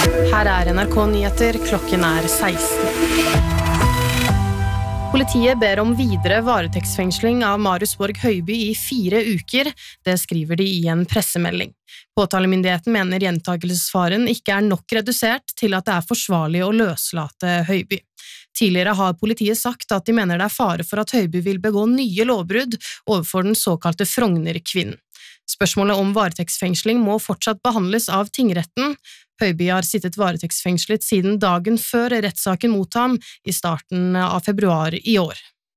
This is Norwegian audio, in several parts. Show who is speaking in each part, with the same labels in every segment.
Speaker 1: Her NRK Nyheter, klokken 16. Politiet ber om videre varetektsfengsling av Marius Borg Høiby i 4 uker, det skriver de i en pressemelding. Påtalemyndigheten mener gjentagelsesfaren ikke nok redusert til at det forsvarlig å løslate Høiby. Tidligere har politiet sagt at de mener det fare for at Høiby vil begå nye lovbrudd overfor den såkalte Frogner-kvinnen. Spørsmålet om varetektsfengsling må fortsatt behandles av tingretten. Høiby har sittet varetektsfengslet siden dagen før rettssaken mot ham i starten av februar i år.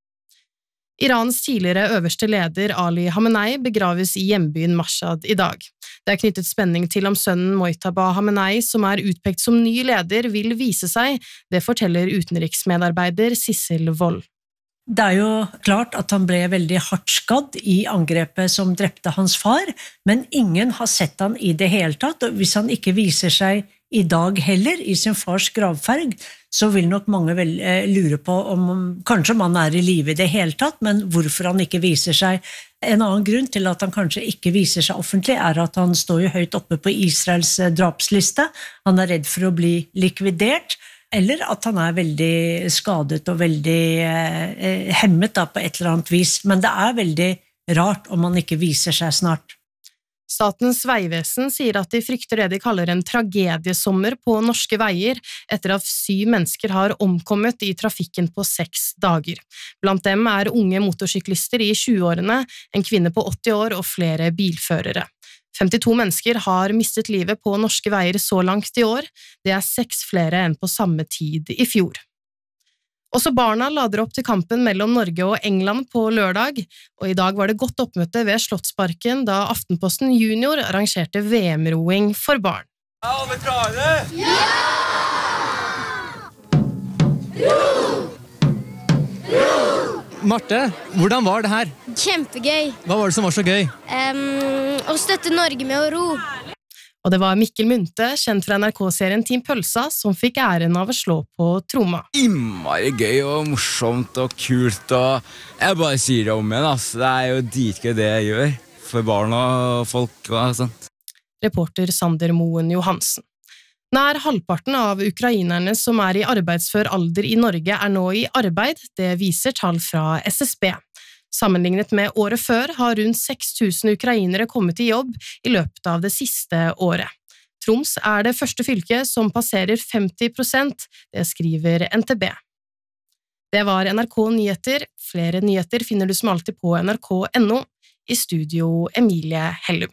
Speaker 1: Irans tidligere øverste leder Ali Khamenei begraves i hjembyen Mashhad i dag. Det knyttet spenning til om sønnen Mojtaba Khamenei, som utpekt som ny leder, vil vise seg, det forteller utenriksmedarbeider Sissel Wold.
Speaker 2: Det jo klart at han ble veldig hardt skadd i angrepet som drepte hans far, men ingen har sett han i det hele tatt, og hvis han ikke viser seg i dag heller i sin fars gravferg, så vil nok mange lure på om kanskje han i live i det hele tatt, men hvorfor han ikke viser seg. En annen grunn til at han kanskje ikke viser seg offentlig at han står jo høyt oppe på Israels drapsliste, han redd for å bli likvidert, eller at han veldig skadet og veldig hemmet på et eller annet vis. Men det veldig rart om han ikke viser seg snart.
Speaker 1: Statens vegvesen sier at de frykter det de kaller en tragediesommer på norske veier, etter at 7 mennesker har omkommet i trafikken på 6 dager. Blant dem unge motorsyklister i 20-årene, en kvinne på 80 år og flere bilførere. 52 mennesker har mistet livet på norske veier så langt i år, det 6 flere enn på samme tid i fjor. Også barna lader opp til kampen mellom Norge og England på lørdag, og i dag var det godt oppmøte ved Slottsparken da Aftenposten Junior arrangerte VM-roing for barn.
Speaker 3: Alle klare? Ja! Marte, hvordan var det her?
Speaker 4: Kjempegøy.
Speaker 3: Hva var det som var så gøy?
Speaker 4: Å støtte Norge med å ro.
Speaker 1: Og det var Mikkel Munthe, kjent fra NRK-serien Team Pølsa, som fikk æren av å slå på tromma.
Speaker 5: Innmari gøy og morsomt og kult, og jeg bare sier det om igjen, altså. Det jo dritgøy det jeg gjør for barn og folk og sånt.
Speaker 1: Reporter Sander Moen Johansen. Nær halvparten av ukrainerne som i arbeidsfør alder i Norge nå i arbeid, det viser tall fra SSB. Sammenlignet med året før har rundt 6000 ukrainere kommet i jobb i løpet av det siste året. Troms det første fylket som passerer 50%, det skriver NTB. Det var NRK Nyheter. Flere nyheter finner du som alltid på nrk.no. I studio Emilie Hellum.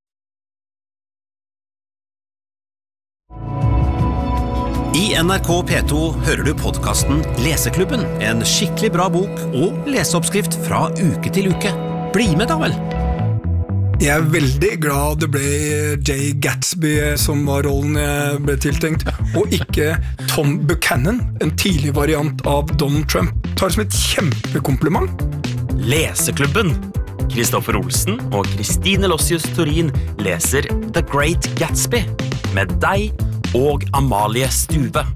Speaker 6: I NRK P2 hører du podcasten Leseklubben, en skikkelig bra bok og leseoppskrift fra uke til uke. Bli med da vel!
Speaker 7: Jeg veldig glad det ble Jay Gatsby som var rollen jeg ble tiltenkt, og ikke Tom Buchanan, en tidlig variant av Donald Trump. Tar det som et kjempekompliment.
Speaker 6: Leseklubben. Kristoffer Olsen og Kristine Lossius Turin leser The Great Gatsby med deg og Amalie Stube.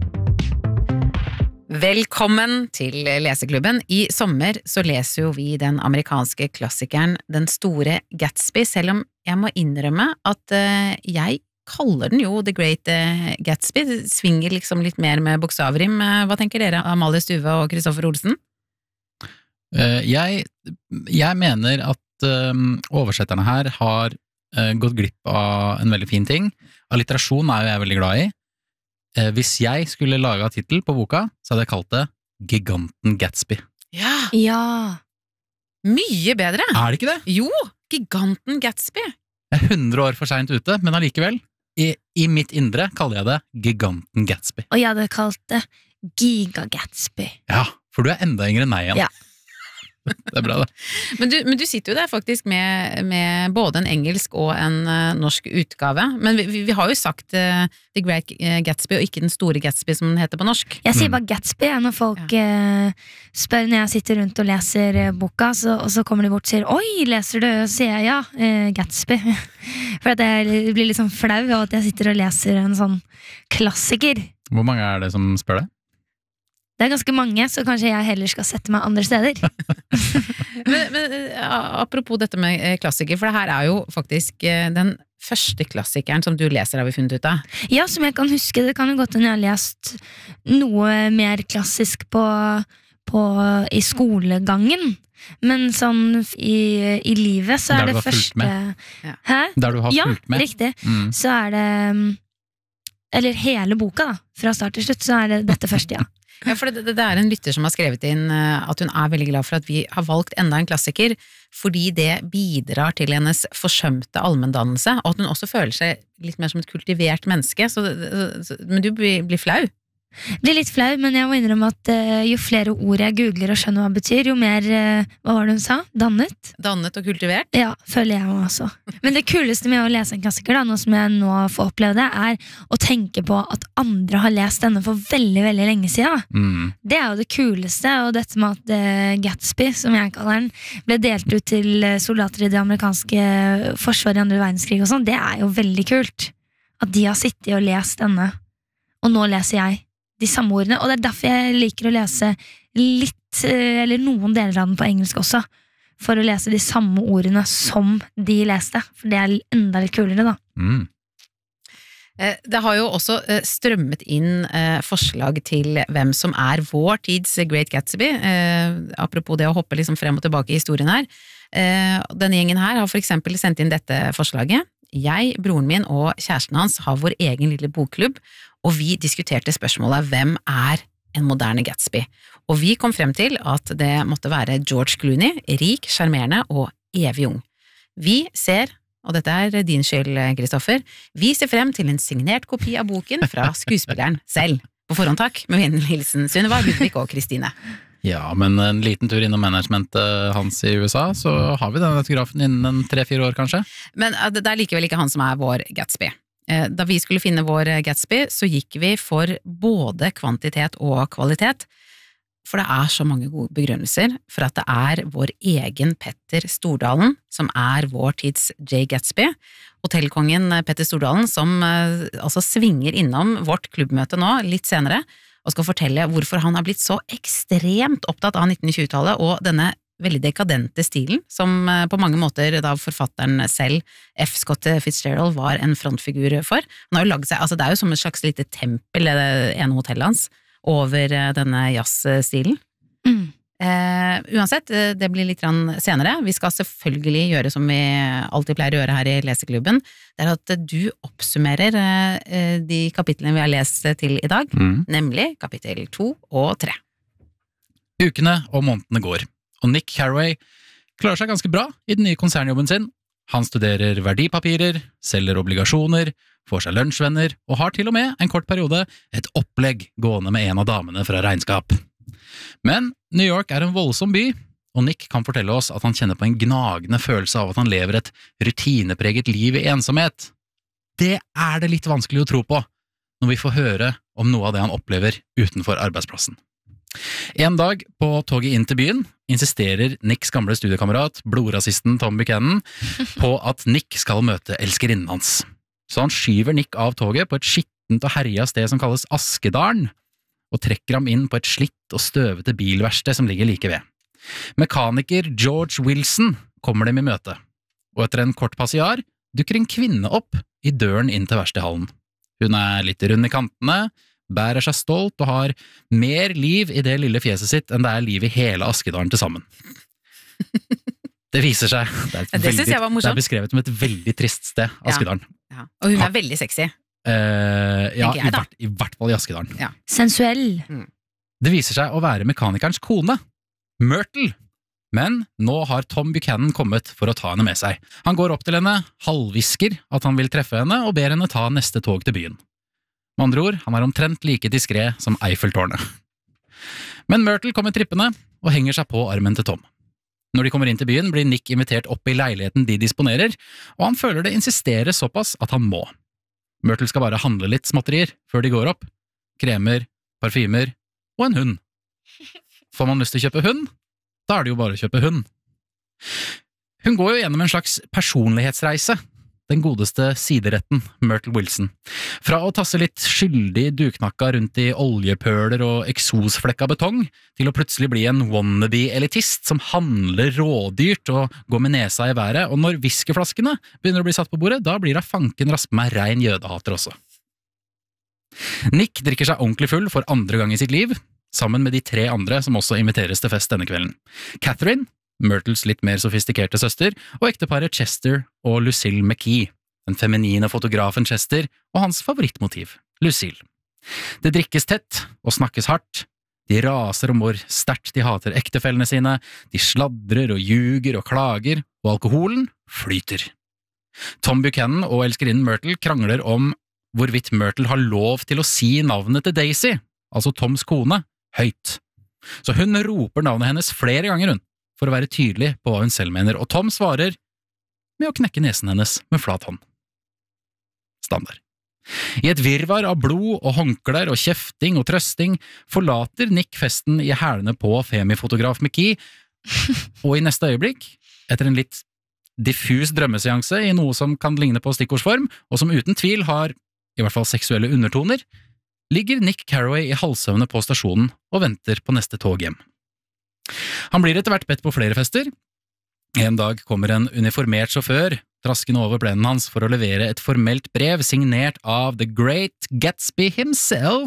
Speaker 8: Velkommen til Leseklubben. I sommer så leser jo vi den amerikanske klassikeren Den store Gatsby, selv om jeg må innrømme at jeg kaller den jo The Great Gatsby. Det svinger liksom litt mer med bokstavrim. Hva tenker dere, Amalie Stube og Kristoffer Olsen?
Speaker 9: Jeg mener at oversetterne her har gått glipp av en veldig fin ting. Alliterasjon jo jeg veldig glad i. Hvis jeg skulle laget titel på boka, så hadde jeg kalt det Giganten Gatsby.
Speaker 8: Ja. Mye bedre.
Speaker 9: Det ikke det?
Speaker 8: Jo, Giganten Gatsby.
Speaker 9: Jeg 100 år for sent ute, men allikevel, i mitt indre kaller jeg det Giganten Gatsby.
Speaker 10: Og jeg hadde kalt det Giga Gatsby.
Speaker 9: Ja, for du enda yngre enn meg igjen.
Speaker 10: Ja.
Speaker 9: Det bra det.
Speaker 8: Men du sitter jo der faktisk med både en engelsk og en norsk utgave. Men vi har jo sagt The Great Gatsby og ikke Den store Gatsby som den heter på norsk.
Speaker 10: Jeg sier bare Gatsby når folk spør når jeg sitter rundt og leser boka, og så kommer de bort og sier «Oi, leser du?» Og så sier jeg ja, Gatsby. For at jeg blir litt sånn flau av at jeg sitter og leser en sånn klassiker.
Speaker 9: Hvor mange det som spør det?
Speaker 10: Det ganske mange, så kanskje jeg heller skal sette meg andre steder.
Speaker 8: men apropos dette med klassiker, for det her jo faktisk den første klassikeren som du leser, har vi funnet ut av?
Speaker 10: Ja, som jeg kan huske, det kan jo godt hende jeg har lest noe mer klassisk i skolegangen. Men sånn i livet så er det første Hæ?
Speaker 9: Der du har fulgt med.
Speaker 10: Ja, riktig. Så er det eller hele boka da, fra start til slutt, så er det dette første, ja.
Speaker 8: Ja, for det er en lytter som har skrevet inn at hun er veldig glad for at vi har valgt enda en klassiker, fordi det bidrar til hennes forsømte allmenndannelse, og at hun også føler seg litt mer som et kultivert menneske, men du blir flau.
Speaker 10: Blir litt flau, men jeg må innrømme at jo flere ord jeg googler og skjønner hva det betyr, jo mer, hva var det hun sa? Dannet?
Speaker 8: Dannet og kultivert?
Speaker 10: Ja, føler jeg også. Men det kuleste med å lese en klassiker, da, nå som jeg nå får oppleve det, er å tenke på at andre har lest denne for veldig, veldig lenge siden. Det er jo det kuleste, og dette med at Gatsby, som jeg kaller den, ble delt ut til soldater i det amerikanske forsvaret i andre verdenskrig og sånn, det er jo veldig kult. At de har sittet og lest denne, og nå leser jeg de samme ordene, og det er derfor jeg liker å lese litt, eller noen deler av den på engelsk også, for å lese de samme ordene som de leste, for det er enda litt kulere da.
Speaker 8: Det har jo også strømmet inn forslag til hvem som er vår tids Great Gatsby, apropos det å hoppe liksom frem og tilbake i historien her. Denne gjengen her har for eksempel sendt inn dette forslaget. Jeg, broren min og kjæresten hans har vår egen lille bokklubb, og vi diskuterte spørsmålet hvem er en moderne Gatsby? Og vi kom frem til at det måtte være George Clooney, rik, charmerende og evig ung. Vi ser, og dette er din skyld, Kristoffer, vi ser frem til en signert kopi av boken fra skuespilleren selv. På forhånd takk, med vennlig hilsen Sunniva, Ludvig og Kristine.
Speaker 9: Ja, men en liten tur innom managementet hans i USA, så har vi den autografen innen 3-4 år kanskje.
Speaker 8: Men det er likevel ikke han som er vår Gatsby. Da vi skulle finne vår Gatsby, så gikk vi for både kvantitet og kvalitet, for det er så mange gode begrunnelser for at det er vår egen Petter Stordalen som er vår tids J. Gatsby, hotellkongen Petter Stordalen som altså svinger innom vårt klubbmøte nå litt senere, og skal fortelle hvorfor han har blitt så ekstremt opptatt av 1920-tallet og denne veldig dekadente stilen, som på mange måter da forfatteren selv, F. Scott Fitzgerald, var en frontfigur for. Han har jo laget seg, altså det er jo som et slags lite tempel, det ene hotellet hans, over denne jazzstilen. Uansett, det blir litt senere. Vi skal selvfølgelig gjøre som vi alltid pleier å gjøre her i Leseklubben. Det er at du oppsummerer de kapitlene vi har lest til i dag, nemlig kapittel 2 og 3.
Speaker 9: Ukene og månedene går, og Nick Carraway klarer seg ganske bra i den nye konsernjobben sin. Han studerer verdipapirer, selger obligasjoner, får seg lunsjvenner, og har til og med en kort periode et opplegg gående med en av damene fra regnskap. Men New York er en voldsom by, og Nick kan fortelle oss at han kjenner på en gnagende følelse av at han lever et rutinepreget liv i ensomhet. Det er det litt vanskelig å tro på, når vi får høre om noe av det han opplever utenfor arbeidsplassen. En dag på toget inn til byen insisterer Nicks gamle studiekamerat, blodrasisten Tom Buchanan, på at Nick skal møte elskerinnen hans. Så han skyver Nick av toget på et skittent og herja sted som kalles Askedalen, og trekker ham inn på et slitt og støvete bilverksted som ligger like ved. Mekaniker George Wilson kommer dem i møte, og etter en kort passiar dukker en kvinne opp i døren inn til verkstedhallen. Hun er litt rund i kantene, bærer seg stolt og har mer liv i det lille fjeset sitt enn det er liv i hele Askedalen til sammen. Det viser seg, det er beskrevet som et veldig trist sted, Askedalen.
Speaker 8: Ja. Og hun er veldig sexy.
Speaker 9: Ja, i hvert fall i Askedalen.
Speaker 8: Ja.
Speaker 10: Sensuell.
Speaker 9: Det viser seg å være mekanikerens kone, Myrtle. Men nå har Tom Buchanan kommet for å ta henne med seg. Han går opp til henne, halvhvisker at han vil treffe henne og ber henne ta neste tog til byen. Med andre ord, han er omtrent like diskret som Eiffeltårnet. Men Myrtle kommer trippende og henger seg på armen til Tom. Når de kommer inn til byen, blir Nick invitert opp i leiligheten de disponerer, og han føler det insisteres såpass at han må. Myrtle skal bare handle litt småtterier før de går opp. Kremer, parfymer og en hund. Får man lyst til å kjøpe hund? Da er det jo bare å kjøpe hund. Hun går jo gjennom en slags personlighetsreise, den godeste sideretten, Myrtle Wilson. Fra å tasse litt skyldig duknakka rundt i oljepøler og eksosflekka betong, til å plutselig bli en wannabe-elitist som handler rådyrt og går med nesa i været, og når whiskyflaskene begynner å bli satt på bordet, da blir det fanken rasp med rein jødehater også. Nick drikker seg ordentlig full for andre gang i sitt liv, sammen med de 3 andre som også inviteres til fest denne kvelden. Catherine, Myrtles litt mer sofistikerte søster, og ekteparet Chester og Lucille McKee, den feminine fotografen Chester og hans favorittmotiv, Lucille. Det drikkes tett og snakkes hardt, de raser om hvor sterkt de hater ektefellene sine, de sladrer og ljuger og klager, og alkoholen flyter. Tom Buchanan og elskerinnen Myrtle krangler om hvorvidt Myrtle har lov til å si navnet til Daisy, altså Toms kone, høyt. Så hun roper navnet hennes flere ganger hun, for å være tydelig på hva hun selv mener, og Tom svarer med å knekke nesen hennes med flat hånd. Standard. I et virvar av blod og håndklær og kjefting og trøsting forlater Nick festen i hælene på femifotograf McKee, og i neste øyeblikk, etter en litt diffus drømmeseanse i noe som kan ligne på stikkordsform, og som uten tvil har, i hvert fall seksuelle undertoner, ligger Nick Carraway i halvsøvne på stasjonen og venter på neste tog hjem. Han blir etter hvert bedt på flere fester. En dag kommer en uniformert sjåfør traskende over plenen hans for å levere et formelt brev signert av The Great Gatsby himself,